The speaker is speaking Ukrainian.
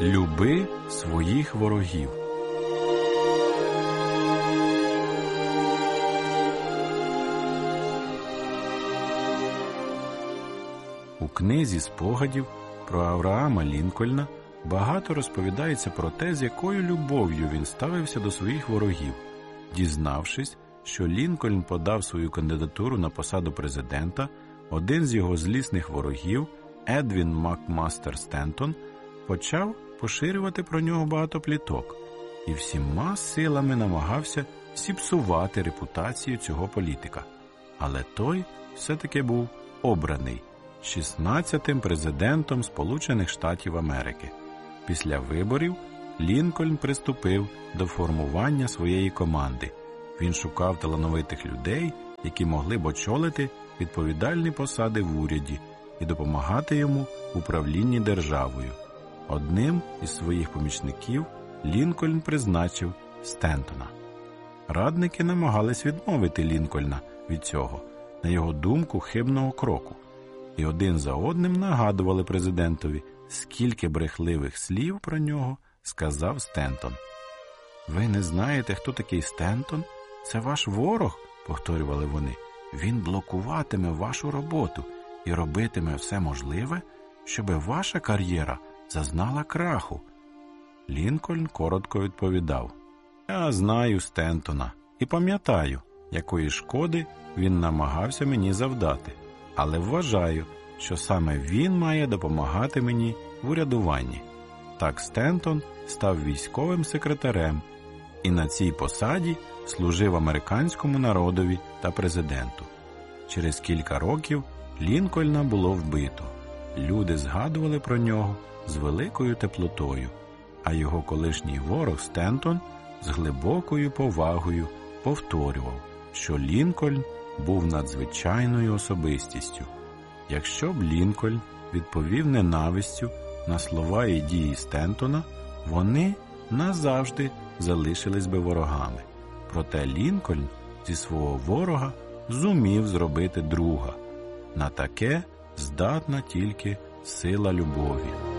Люби своїх ворогів. У книзі спогадів про Авраама Лінкольна багато розповідається про те, з якою любов'ю він ставився до своїх ворогів. Дізнавшись, що Лінкольн подав свою кандидатуру на посаду президента, один з його злісних ворогів, Едвін Макмастер Стентон, почав поширювати про нього багато пліток і всіма силами намагався зіпсувати репутацію цього політика. Але той все-таки був обраний 16-тим президентом Сполучених Штатів Америки. Після виборів Лінкольн приступив до формування своєї команди. Він шукав талановитих людей, які могли б очолити відповідальні посади в уряді і допомагати йому в управлінні державою. Одним із своїх помічників Лінкольн призначив Стентона. Радники намагались відмовити Лінкольна від цього, на його думку, хибного кроку, і один за одним нагадували президентові, скільки брехливих слів про нього сказав Стентон. «Ви не знаєте, хто такий Стентон? Це ваш ворог», – повторювали вони. «Він блокуватиме вашу роботу і робитиме все можливе, щоб ваша кар'єра зазнала краху». Лінкольн коротко відповідав: «Я знаю Стентона і пам'ятаю, якої шкоди він намагався мені завдати, але вважаю, що саме він має допомагати мені в урядуванні». Так Стентон став військовим секретарем і на цій посаді служив американському народові та президенту. Через кілька років Лінкольна було вбито. Люди згадували про нього з великою теплотою, а його колишній ворог Стентон з глибокою повагою повторював, що Лінкольн був надзвичайною особистістю. Якщо б Лінкольн відповів ненавистю на слова і дії Стентона, вони назавжди залишились би ворогами. Проте Лінкольн зі свого ворога зумів зробити друга. На таке здатна тільки сила любові.